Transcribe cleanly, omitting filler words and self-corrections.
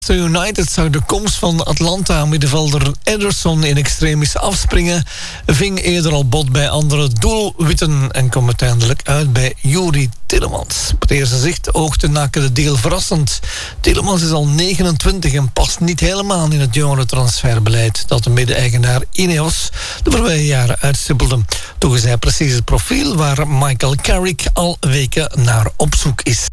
United zag de komst van Atlanta-middenvelder Ederson in extremis afspringen, ving eerder al bot bij andere doelwitten en kwam uiteindelijk uit bij Youri Tielemans. Op het eerste zicht oogde Nake de deal verrassend. Tielemans is al 29 en past niet helemaal in het jongere transferbeleid dat de mede-eigenaar Ineos de voorbije jaren uitstippelde. Toch is hij precies het profiel waar Michael Carrick al weken naar op zoek is.